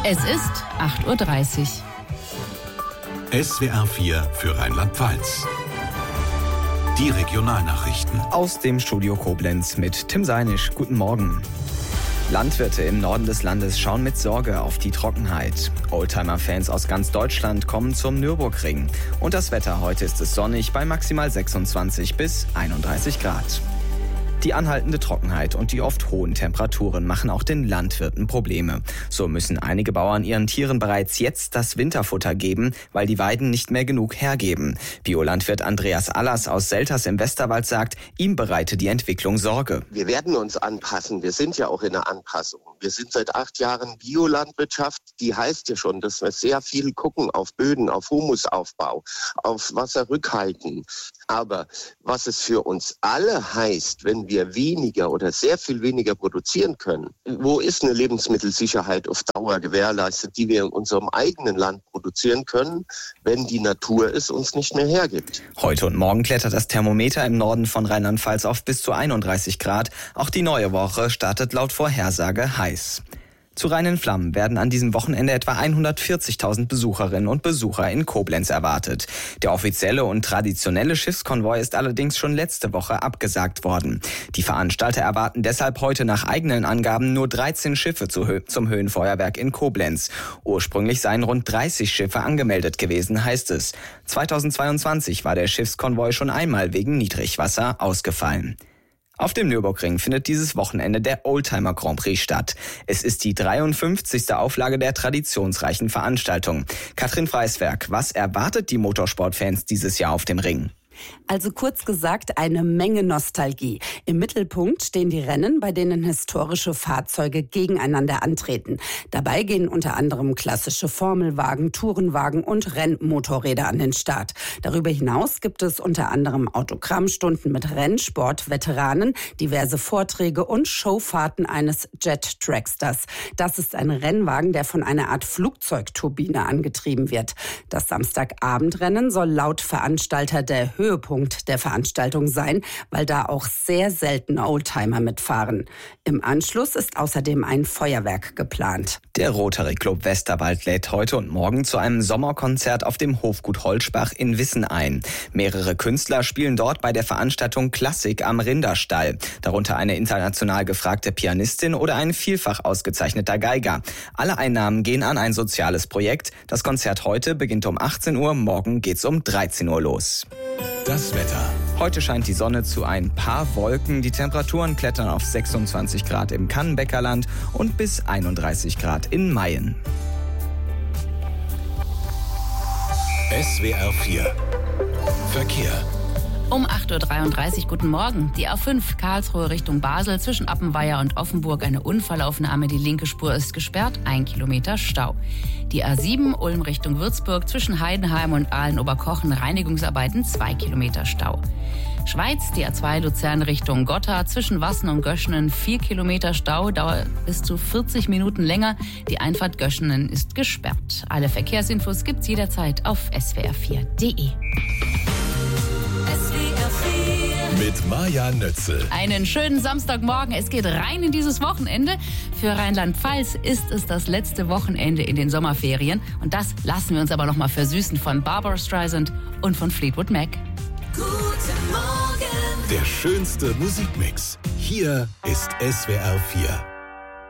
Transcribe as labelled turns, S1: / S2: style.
S1: Es ist 8:30 Uhr.
S2: SWR 4 für Rheinland-Pfalz. Die Regionalnachrichten.
S3: Aus dem Studio Koblenz mit Tim Seinisch. Guten Morgen. Landwirte im Norden des Landes schauen mit Sorge auf die Trockenheit. Oldtimer-Fans aus ganz Deutschland kommen zum Nürburgring. Und das Wetter: heute ist es sonnig bei maximal 26 bis 31 Grad. Die anhaltende Trockenheit und die oft hohen Temperaturen machen auch den Landwirten Probleme. So müssen einige Bauern ihren Tieren bereits jetzt das Winterfutter geben, weil die Weiden nicht mehr genug hergeben. Biolandwirt Andreas Allers aus Selters im Westerwald sagt, ihm bereite die Entwicklung Sorge.
S4: Wir werden uns anpassen. Wir sind ja auch in der Anpassung. Wir sind seit 8 Jahren Biolandwirtschaft. Die heißt ja schon, dass wir sehr viel gucken auf Böden, auf Humusaufbau, auf Wasserrückhalten. Aber was es für uns alle heißt, wenn wir weniger oder sehr viel weniger produzieren können, wo ist eine Lebensmittelsicherheit auf Dauer gewährleistet, die wir in unserem eigenen Land produzieren können, wenn die Natur es uns nicht mehr hergibt?
S3: Heute und morgen klettert das Thermometer im Norden von Rheinland-Pfalz auf bis zu 31 Grad. Auch die neue Woche startet laut Vorhersage heiß. Zu reinen Flammen werden an diesem Wochenende etwa 140.000 Besucherinnen und Besucher in Koblenz erwartet. Der offizielle und traditionelle Schiffskonvoi ist allerdings schon letzte Woche abgesagt worden. Die Veranstalter erwarten deshalb heute nach eigenen Angaben nur 13 Schiffe zum Höhenfeuerwerk in Koblenz. Ursprünglich seien rund 30 Schiffe angemeldet gewesen, heißt es. 2022 war der Schiffskonvoi schon einmal wegen Niedrigwasser ausgefallen. Auf dem Nürburgring findet dieses Wochenende der Oldtimer Grand Prix statt. Es ist die 53. Auflage der traditionsreichen Veranstaltung. Katrin Freiswerk, was erwartet die Motorsportfans dieses Jahr auf dem Ring?
S5: Also kurz gesagt, eine Menge Nostalgie. Im Mittelpunkt stehen die Rennen, bei denen historische Fahrzeuge gegeneinander antreten. Dabei gehen unter anderem klassische Formelwagen, Tourenwagen und Rennmotorräder an den Start. Darüber hinaus gibt es unter anderem Autogrammstunden mit Rennsport-Veteranen, diverse Vorträge und Showfahrten eines Jet-Tracksters. Das ist ein Rennwagen, der von einer Art Flugzeugturbine angetrieben wird. Das Samstagabendrennen soll laut Veranstalter der Höhepunkt der Veranstaltung sein, weil da auch sehr selten Oldtimer mitfahren. Im Anschluss ist außerdem ein Feuerwerk geplant.
S3: Der Rotary Club Westerwald lädt heute und morgen zu einem Sommerkonzert auf dem Hofgut Holzbach in Wissen ein. Mehrere Künstler spielen dort bei der Veranstaltung Klassik am Rinderstall. Darunter eine international gefragte Pianistin oder ein vielfach ausgezeichneter Geiger. Alle Einnahmen gehen an ein soziales Projekt. Das Konzert heute beginnt um 18 Uhr, morgen geht's um 13 Uhr los.
S2: Das Wetter.
S3: Heute scheint die Sonne zu ein paar Wolken. Die Temperaturen klettern auf 26 Grad im Kannenbäckerland und bis 31 Grad in Mayen.
S2: SWR 4 Verkehr.
S1: Um 8:33 Uhr, guten Morgen. Die A5 Karlsruhe Richtung Basel zwischen Appenweier und Offenburg eine Unfallaufnahme. Die linke Spur ist gesperrt, 1 Kilometer Stau. Die A7 Ulm Richtung Würzburg zwischen Heidenheim und Aalen-Oberkochen Reinigungsarbeiten, 2 Kilometer Stau. Schweiz, die A2 Luzern Richtung Gotthard zwischen Wassen und Göschenen, 4 Kilometer Stau, Dauer bis zu 40 Minuten länger. Die Einfahrt Göschenen ist gesperrt. Alle Verkehrsinfos gibt's jederzeit auf swr4.de.
S2: Mit Maja Nötzel.
S1: Einen schönen Samstagmorgen. Es geht rein in dieses Wochenende. Für Rheinland-Pfalz ist es das letzte Wochenende in den Sommerferien. Und das lassen wir uns aber noch mal versüßen von Barbra Streisand und von Fleetwood Mac.
S2: Der schönste Musikmix. Hier ist SWR 4.